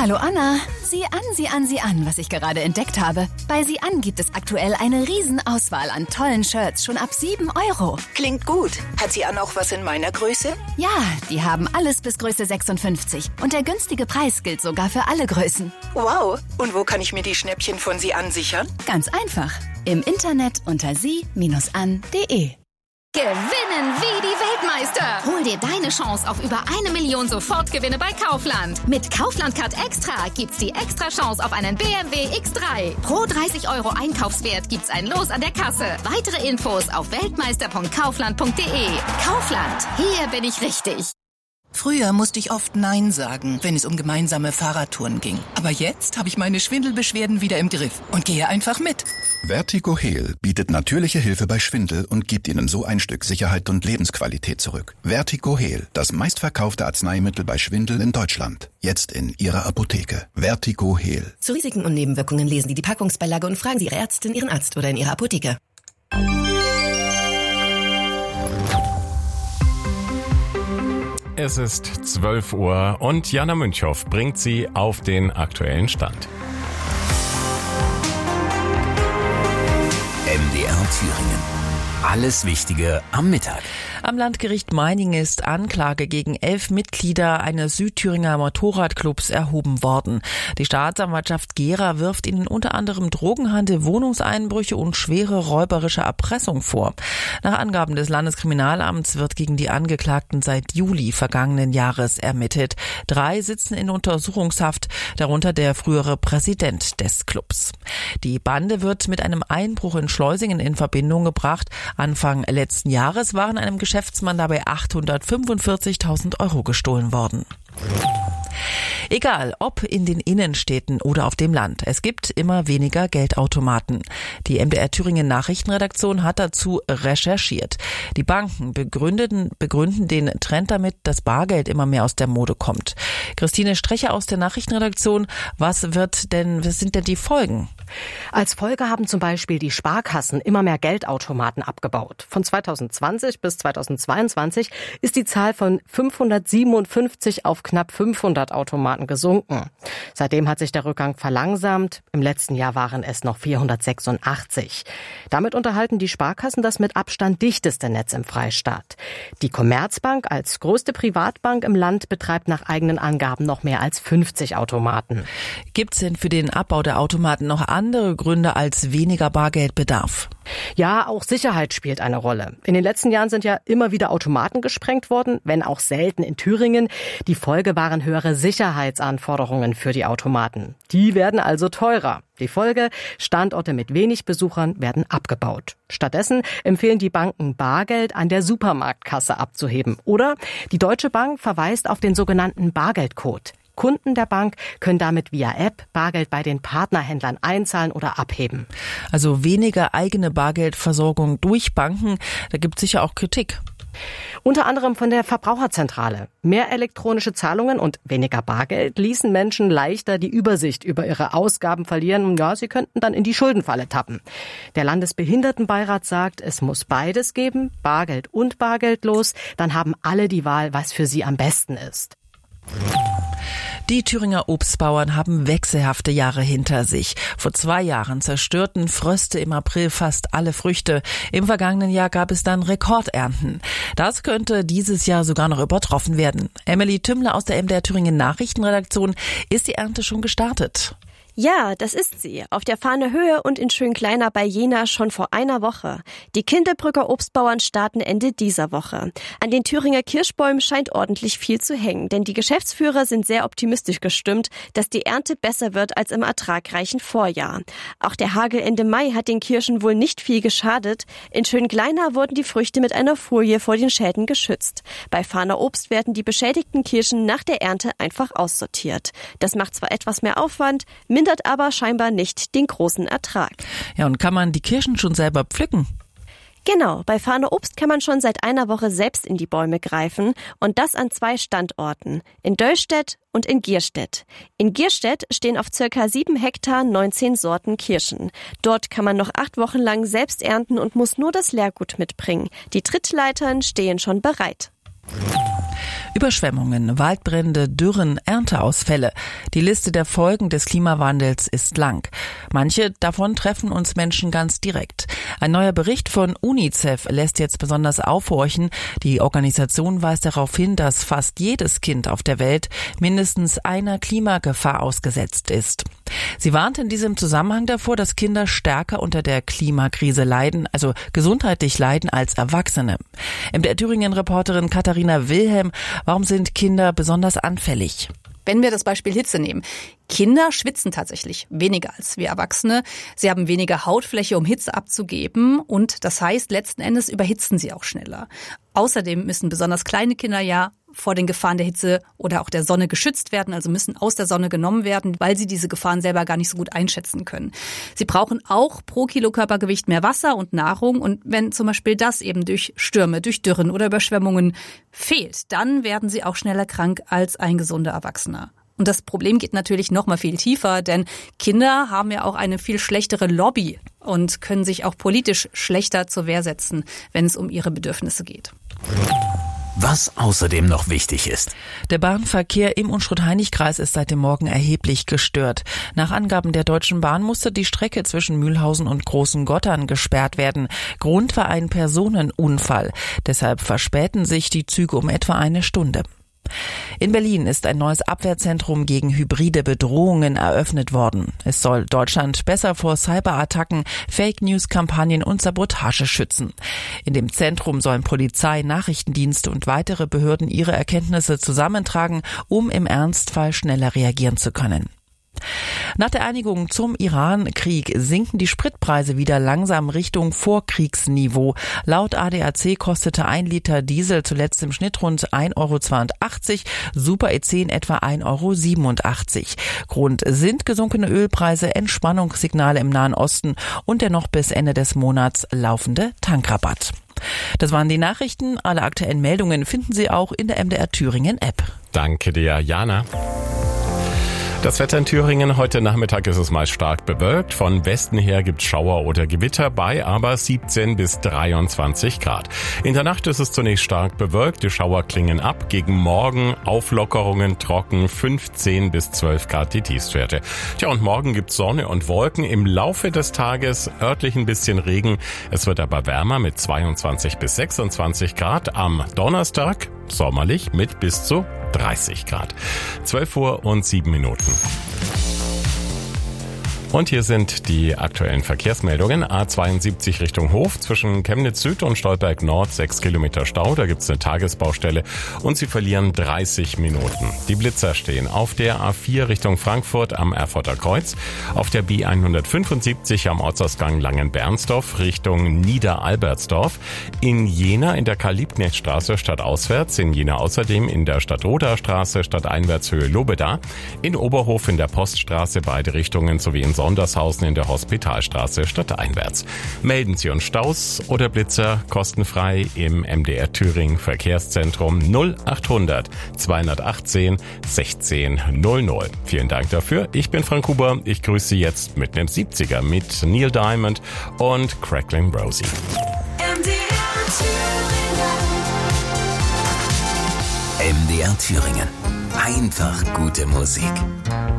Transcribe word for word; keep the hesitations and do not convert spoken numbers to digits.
Hallo Anna. Sieh an, sieh an, sieh an, was ich gerade entdeckt habe. Bei Sieh an gibt es aktuell eine Riesenauswahl an tollen Shirts schon ab sieben Euro. Klingt gut. Hat Sieh an auch was in meiner Größe? Ja, die haben alles bis Größe sechsundfünfzig. Und der günstige Preis gilt sogar für alle Größen. Wow. Und wo kann ich mir die Schnäppchen von Sieh an sichern? Ganz einfach. Im Internet unter sie Bindestrich an punkt de. Gewinnen wie die Weltmeister. Hol dir deine Chance auf über eine Million Sofortgewinne bei Kaufland. Mit Kaufland Card Extra gibt's die extra Chance auf einen B M W X drei. Pro dreißig Euro Einkaufswert gibt's ein Los an der Kasse. Weitere Infos auf weltmeister punkt kaufland punkt de. Kaufland, hier bin ich richtig. Früher musste ich oft Nein sagen, wenn es um gemeinsame Fahrradtouren ging. Aber jetzt habe ich meine Schwindelbeschwerden wieder im Griff und gehe einfach mit. Vertigo Heal bietet natürliche Hilfe bei Schwindel und gibt Ihnen so ein Stück Sicherheit und Lebensqualität zurück. Vertigo Heal, das meistverkaufte Arzneimittel bei Schwindel in Deutschland. Jetzt in Ihrer Apotheke. Vertigo Heal. Zu Risiken und Nebenwirkungen lesen Sie die Packungsbeilage und fragen Sie Ihre Ärztin, Ihren Arzt oder in Ihrer Apotheke. Es ist zwölf Uhr und Jana Münchow bringt Sie auf den aktuellen Stand. M D R Thüringen. Alles Wichtige am Mittag. Am Landgericht Meiningen ist Anklage gegen elf Mitglieder eines Südthüringer Motorradclubs erhoben worden. Die Staatsanwaltschaft Gera wirft ihnen unter anderem Drogenhandel, Wohnungseinbrüche und schwere räuberische Erpressung vor. Nach Angaben des Landeskriminalamts wird gegen die Angeklagten seit Juli vergangenen Jahres ermittelt. Drei sitzen in Untersuchungshaft, darunter der frühere Präsident des Clubs. Die Bande wird mit einem Einbruch in Schleusingen in Verbindung gebracht. Anfang letzten Jahres waren einem Geschäftsmann dabei achthundertfünfundvierzigtausend Euro gestohlen worden. Egal, ob in den Innenstädten oder auf dem Land, es gibt immer weniger Geldautomaten. Die M D R Thüringen Nachrichtenredaktion hat dazu recherchiert. Die Banken begründeten, begründen den Trend damit, dass Bargeld immer mehr aus der Mode kommt. Christine Strecher aus der Nachrichtenredaktion, was wird denn, was sind denn die Folgen? Als Folge haben zum Beispiel die Sparkassen immer mehr Geldautomaten abgebaut. Von zweitausendzwanzig bis zweitausendzweiundzwanzig ist die Zahl von fünfhundertsiebenundfünfzig auf knapp fünfhundert Automaten gesunken. Seitdem hat sich der Rückgang verlangsamt. Im letzten Jahr waren es noch vierhundertsechsundachtzig. Damit unterhalten die Sparkassen das mit Abstand dichteste Netz im Freistaat. Die Commerzbank als größte Privatbank im Land betreibt nach eigenen Angaben noch mehr als fünfzig Automaten. Gibt es denn für den Abbau der Automaten noch andere Gründe als weniger Bargeldbedarf? Ja, auch Sicherheit spielt eine Rolle. In den letzten Jahren sind ja immer wieder Automaten gesprengt worden, wenn auch selten in Thüringen. Die Folge waren höhere Sicherheitsanforderungen für die Automaten. Die werden also teurer. Die Folge: Standorte mit wenig Besuchern werden abgebaut. Stattdessen empfehlen die Banken, Bargeld an der Supermarktkasse abzuheben. Oder die Deutsche Bank verweist auf den sogenannten Bargeldcode. Kunden der Bank können damit via App Bargeld bei den Partnerhändlern einzahlen oder abheben. Also weniger eigene Bargeldversorgung durch Banken, da gibt es sicher auch Kritik. Unter anderem von der Verbraucherzentrale. Mehr elektronische Zahlungen und weniger Bargeld ließen Menschen leichter die Übersicht über ihre Ausgaben verlieren. Ja, sie könnten dann in die Schuldenfalle tappen. Der Landesbehindertenbeirat sagt, es muss beides geben, Bargeld und bargeldlos. Dann haben alle die Wahl, was für sie am besten ist. Die Thüringer Obstbauern haben wechselhafte Jahre hinter sich. Vor zwei Jahren zerstörten Fröste im April fast alle Früchte. Im vergangenen Jahr gab es dann Rekordernten. Das könnte dieses Jahr sogar noch übertroffen werden. Emily Tümmler aus der M D R Thüringen Nachrichtenredaktion. Ist die Ernte schon gestartet? Ja, das ist sie. Auf der Fahnehöhe und in Schönkleiner bei Jena schon vor einer Woche. Die Kindelbrücker Obstbauern starten Ende dieser Woche. An den Thüringer Kirschbäumen scheint ordentlich viel zu hängen, denn die Geschäftsführer sind sehr optimistisch gestimmt, dass die Ernte besser wird als im ertragreichen Vorjahr. Auch der Hagel Ende Mai hat den Kirschen wohl nicht viel geschadet. In Schönkleiner wurden die Früchte mit einer Folie vor den Schäden geschützt. Bei Fahner Obst werden die beschädigten Kirschen nach der Ernte einfach aussortiert. Das macht zwar etwas mehr Aufwand, mindert aber scheinbar nicht den großen Ertrag. Ja, und kann man die Kirschen schon selber pflücken? Genau, bei Fahner Obst kann man schon seit einer Woche selbst in die Bäume greifen und das an zwei Standorten, in Döllstedt und in Gierstedt. In Gierstedt stehen auf circa sieben Hektar neunzehn Sorten Kirschen. Dort kann man noch acht Wochen lang selbst ernten und muss nur das Leergut mitbringen. Die Trittleitern stehen schon bereit. Überschwemmungen, Waldbrände, Dürren, Ernteausfälle. Die Liste der Folgen des Klimawandels ist lang. Manche davon treffen uns Menschen ganz direkt. Ein neuer Bericht von UNICEF lässt jetzt besonders aufhorchen. Die Organisation weist darauf hin, dass fast jedes Kind auf der Welt mindestens einer Klimagefahr ausgesetzt ist. Sie warnt in diesem Zusammenhang davor, dass Kinder stärker unter der Klimakrise leiden, also gesundheitlich leiden als Erwachsene. M D R Thüringen-Reporterin Katharina Wilhelm, warum sind Kinder besonders anfällig? Wenn wir das Beispiel Hitze nehmen. Kinder schwitzen tatsächlich weniger als wir Erwachsene. Sie haben weniger Hautfläche, um Hitze abzugeben. Und das heißt, letzten Endes überhitzen sie auch schneller. Außerdem müssen besonders kleine Kinder ja vor den Gefahren der Hitze oder auch der Sonne geschützt werden, also müssen aus der Sonne genommen werden, weil sie diese Gefahren selber gar nicht so gut einschätzen können. Sie brauchen auch pro Kilo Körpergewicht mehr Wasser und Nahrung. Und wenn zum Beispiel das eben durch Stürme, durch Dürren oder Überschwemmungen fehlt, dann werden sie auch schneller krank als ein gesunder Erwachsener. Und das Problem geht natürlich noch mal viel tiefer, denn Kinder haben ja auch eine viel schlechtere Lobby und können sich auch politisch schlechter zur Wehr setzen, wenn es um ihre Bedürfnisse geht. Was außerdem noch wichtig ist. Der Bahnverkehr im Unstrut-Hainich-Kreis ist seit dem Morgen erheblich gestört. Nach Angaben der Deutschen Bahn musste die Strecke zwischen Mühlhausen und Großengottern gesperrt werden. Grund war ein Personenunfall. Deshalb verspäten sich die Züge um etwa eine Stunde. In Berlin ist ein neues Abwehrzentrum gegen hybride Bedrohungen eröffnet worden. Es soll Deutschland besser vor Cyberattacken, Fake-News-Kampagnen und Sabotage schützen. In dem Zentrum sollen Polizei, Nachrichtendienste und weitere Behörden ihre Erkenntnisse zusammentragen, um im Ernstfall schneller reagieren zu können. Nach der Einigung zum Iran-Krieg sinken die Spritpreise wieder langsam Richtung Vorkriegsniveau. Laut A D A C kostete ein Liter Diesel zuletzt im Schnitt rund ein Euro zweiundachtzig, Super E zehn etwa ein Euro siebenundachtzig. Grund sind gesunkene Ölpreise, Entspannungssignale im Nahen Osten und der noch bis Ende des Monats laufende Tankrabatt. Das waren die Nachrichten. Alle aktuellen Meldungen finden Sie auch in der M D R Thüringen App. Danke dir, Jana. Das Wetter in Thüringen, heute Nachmittag ist es meist stark bewölkt. Von Westen her gibt es Schauer oder Gewitter bei aber siebzehn bis dreiundzwanzig Grad. In der Nacht ist es zunächst stark bewölkt, die Schauer klingen ab. Gegen Morgen Auflockerungen, trocken, fünfzehn bis zwölf Grad die Tiefstwerte. Tja, und morgen gibt es Sonne und Wolken. Im Laufe des Tages örtlich ein bisschen Regen. Es wird aber wärmer mit zweiundzwanzig bis sechsundzwanzig Grad. Am Donnerstag sommerlich mit bis zu dreißig Grad. zwölf Uhr und sieben Minuten. Und hier sind die aktuellen Verkehrsmeldungen. A zweiundsiebzig Richtung Hof zwischen Chemnitz Süd und Stolberg Nord sechs Kilometer Stau. Da gibt's eine Tagesbaustelle und Sie verlieren dreißig Minuten. Die Blitzer stehen auf der A vier Richtung Frankfurt am Erfurter Kreuz, auf der B hundertfünfundsiebzig am Ortsausgang Langenbernsdorf Richtung Niederalbertsdorf, in Jena in der Karl-Liebknecht-Straße stadtauswärts, in Jena außerdem in der Stadtroder-Straße stadteinwärts Höhe Lobeda, in Oberhof in der Poststraße beide Richtungen sowie in Sondershausen in der Hospitalstraße stadteinwärts. Melden Sie uns Staus oder Blitzer kostenfrei im M D R Thüringen Verkehrszentrum null achthundert zweihundertachtzehn sechzehn null null. Vielen Dank dafür. Ich bin Frank Huber. Ich grüße Sie jetzt mit einem siebziger mit Neil Diamond und Crackling Rosie. M D R Thüringen. Einfach gute Musik.